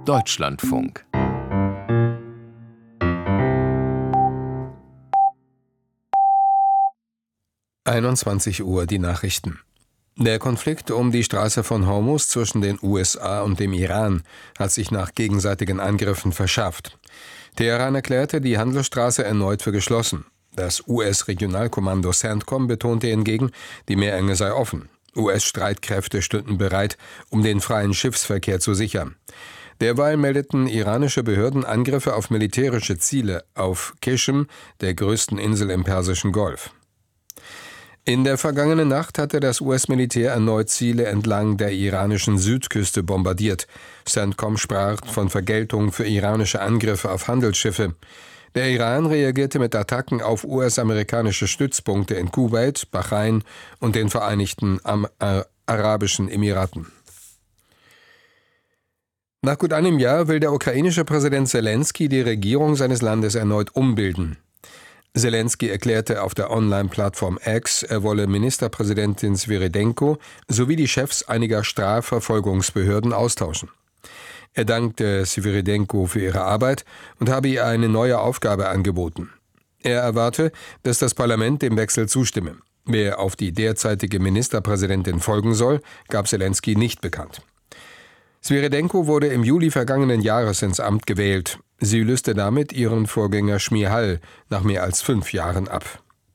Deutschlandfunk. Uhr die Nachrichten. Der Konflikt um die Straße von Hormuz zwischen den USA und dem Iran hat sich nach gegenseitigen Angriffen verschärft. Teheran erklärte die Handelsstraße erneut für geschlossen. Das US-Regionalkommando CENTCOM betonte hingegen, die Meerenge sei offen. US-Streitkräfte stünden bereit, um den freien Schiffsverkehr zu sichern. Derweil meldeten iranische Behörden Angriffe auf militärische Ziele auf Qeshm, der größten Insel im Persischen Golf. In der vergangenen Nacht hatte das US-Militär erneut Ziele entlang der iranischen Südküste bombardiert. CENTCOM sprach von Vergeltung für iranische Angriffe auf Handelsschiffe. Der Iran reagierte mit Attacken auf US-amerikanische Stützpunkte in Kuwait, Bahrain und den Vereinigten Arabischen Emiraten. Nach gut einem Jahr will der ukrainische Präsident Selenskyj die Regierung seines Landes erneut umbilden. Selenskyj erklärte auf der Online-Plattform X, er wolle Ministerpräsidentin Svyrydenko sowie die Chefs einiger Strafverfolgungsbehörden austauschen. Er dankte Svyrydenko für ihre Arbeit und habe ihr eine neue Aufgabe angeboten. Er erwarte, dass das Parlament dem Wechsel zustimme. Wer auf die derzeitige Ministerpräsidentin folgen soll, gab Selenskyj nicht bekannt. Svyrydenko wurde im Juli vergangenen Jahres ins Amt gewählt. Sie löste damit ihren Vorgänger Schmihal nach mehr als 5 Jahren ab.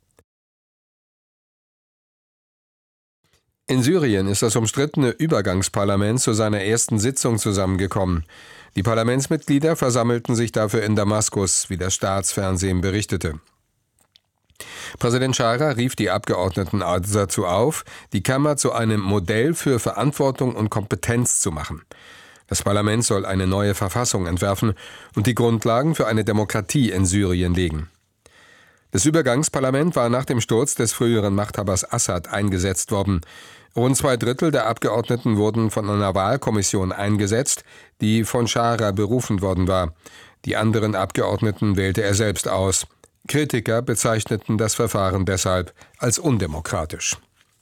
In Syrien ist das umstrittene Übergangsparlament zu seiner ersten Sitzung zusammengekommen. Die Parlamentsmitglieder versammelten sich dafür in Damaskus, wie das Staatsfernsehen berichtete. Präsident Schara rief die Abgeordneten dazu auf, die Kammer zu einem Modell für Verantwortung und Kompetenz zu machen. Das Parlament soll eine neue Verfassung entwerfen und die Grundlagen für eine Demokratie in Syrien legen. Das Übergangsparlament war nach dem Sturz des früheren Machthabers Assad eingesetzt worden. Rund 2/3 der Abgeordneten wurden von einer Wahlkommission eingesetzt, die von Schara berufen worden war. Die anderen Abgeordneten wählte er selbst aus. Kritiker bezeichneten das Verfahren deshalb als undemokratisch.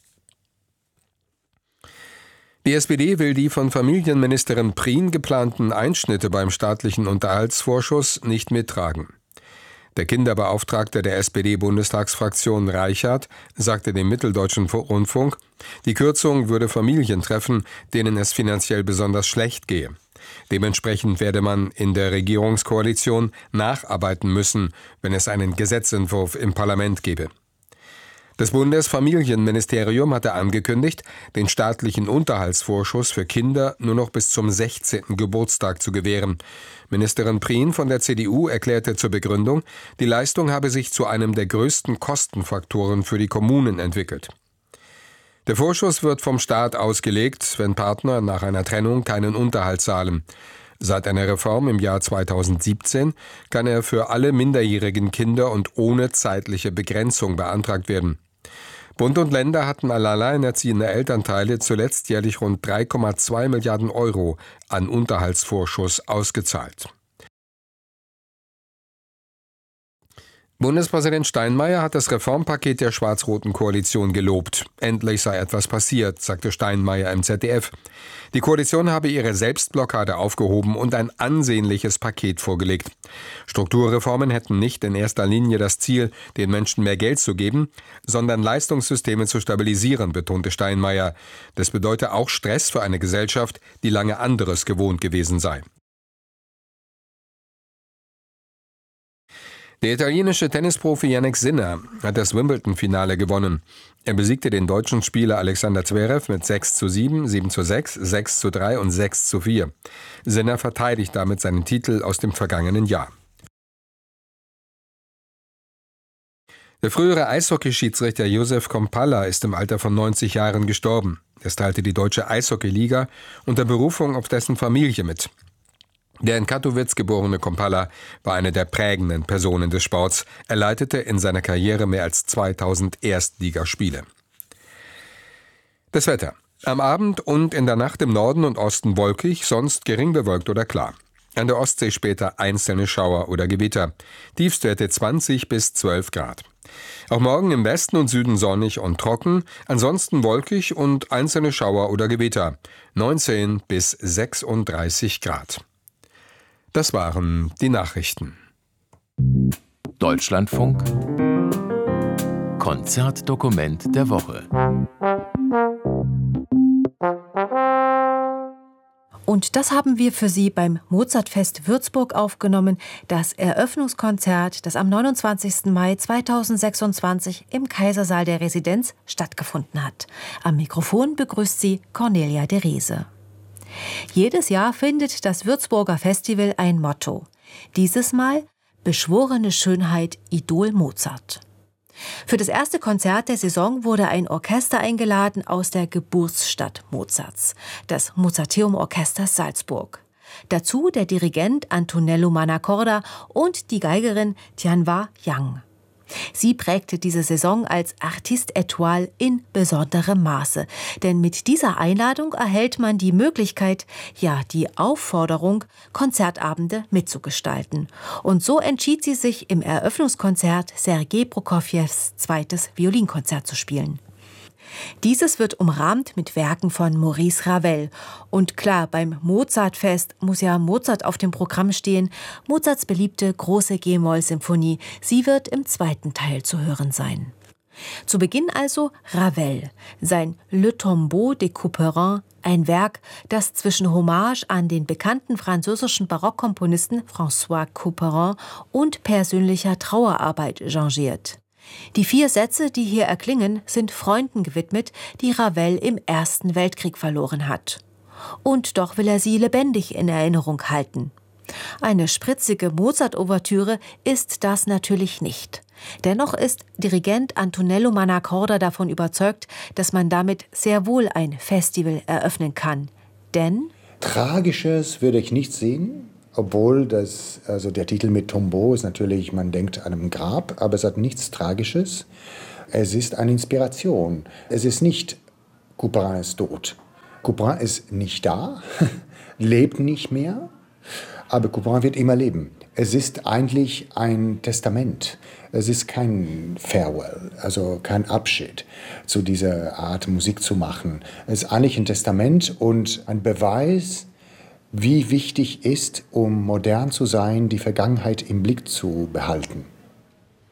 Die SPD will die von Familienministerin Prien geplanten Einschnitte beim staatlichen Unterhaltsvorschuss nicht mittragen. Der Kinderbeauftragte der SPD-Bundestagsfraktion Reichert sagte dem Mitteldeutschen Rundfunk, die Kürzung würde Familien treffen, denen es finanziell besonders schlecht gehe. Dementsprechend werde man in der Regierungskoalition nacharbeiten müssen, wenn es einen Gesetzentwurf im Parlament gebe. Das Bundesfamilienministerium hatte angekündigt, den staatlichen Unterhaltsvorschuss für Kinder nur noch bis zum 16. Geburtstag zu gewähren. Ministerin Prien von der CDU erklärte zur Begründung, die Leistung habe sich zu einem der größten Kostenfaktoren für die Kommunen entwickelt. Der Vorschuss wird vom Staat ausgelegt, wenn Partner nach einer Trennung keinen Unterhalt zahlen. Seit einer Reform im Jahr 2017 kann er für alle minderjährigen Kinder und ohne zeitliche Begrenzung beantragt werden. Bund und Länder hatten an alleinerziehende Elternteile zuletzt jährlich rund 3,2 Milliarden Euro an Unterhaltsvorschuss ausgezahlt. Bundespräsident Steinmeier hat das Reformpaket der schwarz-roten Koalition gelobt. Endlich sei etwas passiert, sagte Steinmeier im ZDF. Die Koalition habe ihre Selbstblockade aufgehoben und ein ansehnliches Paket vorgelegt. Strukturreformen hätten nicht in erster Linie das Ziel, den Menschen mehr Geld zu geben, sondern Leistungssysteme zu stabilisieren, betonte Steinmeier. Das bedeute auch Stress für eine Gesellschaft, die lange anderes gewohnt gewesen sei. Der italienische Tennisprofi Jannik Sinner hat das Wimbledon-Finale gewonnen. Er besiegte den deutschen Spieler Alexander Zverev mit 6:7, 7:6, 6:3 und 6:4. Sinner verteidigt damit seinen Titel aus dem vergangenen Jahr. Der frühere Eishockeyschiedsrichter Josef Kompalla ist im Alter von 90 Jahren gestorben. Das teilte die Deutsche Eishockeyliga unter Berufung auf dessen Familie mit. Der in Katowice geborene Kompalla war eine der prägenden Personen des Sports. Er leitete in seiner Karriere mehr als 2000 Erstligaspiele. Das Wetter. Am Abend und in der Nacht im Norden und Osten wolkig, sonst gering bewölkt oder klar. An der Ostsee später einzelne Schauer oder Gewitter. Tiefstwerte 20 bis 12 Grad. Auch morgen im Westen und Süden sonnig und trocken, ansonsten wolkig und einzelne Schauer oder Gewitter. 19 bis 36 Grad. Das waren die Nachrichten. Deutschlandfunk Konzertdokument der Woche. Und das haben wir für Sie beim Mozartfest Würzburg aufgenommen, das Eröffnungskonzert, das am 29. Mai 2026 im Kaisersaal der Residenz stattgefunden hat. Am Mikrofon begrüßt Sie Cornelia de Rese. Jedes Jahr findet das Würzburger Festival ein Motto. Dieses Mal beschworene Schönheit Idol Mozart. Für das erste Konzert der Saison wurde ein Orchester eingeladen aus der Geburtsstadt Mozarts, das Mozarteum Orchester Salzburg. Dazu der Dirigent Antonello Manacorda und die Geigerin Tianhua Yang. Sie prägte diese Saison als Artiste Étoile in besonderem Maße. Denn mit dieser Einladung erhält man die Möglichkeit, ja die Aufforderung, Konzertabende mitzugestalten. Und so entschied sie sich im Eröffnungskonzert Sergei Prokofjews zweites Violinkonzert zu spielen. Dieses wird umrahmt mit Werken von Maurice Ravel. Und klar, beim Mozartfest muss ja Mozart auf dem Programm stehen. Mozarts beliebte große G-Moll-Symphonie. Sie wird im zweiten Teil zu hören sein. Zu Beginn also Ravel, sein Le Tombeau de Couperin, ein Werk, das zwischen Hommage an den bekannten französischen Barockkomponisten François Couperin und persönlicher Trauerarbeit changiert. Die 4 Sätze, die hier erklingen, sind Freunden gewidmet, die Ravel im Ersten Weltkrieg verloren hat. Und doch will er sie lebendig in Erinnerung halten. Eine spritzige Mozart-Ouvertüre ist das natürlich nicht. Dennoch ist Dirigent Antonello Manacorda davon überzeugt, dass man damit sehr wohl ein Festival eröffnen kann. Denn Tragisches würde ich nicht sehen. Obwohl der Titel mit Tombeau ist natürlich, man denkt an einem Grab, aber es hat nichts Tragisches. Es ist eine Inspiration. Es ist nicht, Couperin ist tot. Couperin ist nicht da, lebt nicht mehr, aber Couperin wird immer leben. Es ist eigentlich ein Testament. Es ist kein Farewell, also kein Abschied zu dieser Art Musik zu machen. Es ist eigentlich ein Testament und ein Beweis, wie wichtig ist, um modern zu sein, die Vergangenheit im Blick zu behalten.